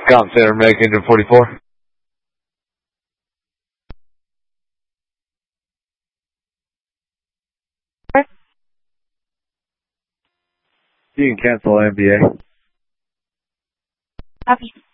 Comp Center, Meg, Engine 44. You can cancel MBA. Copy.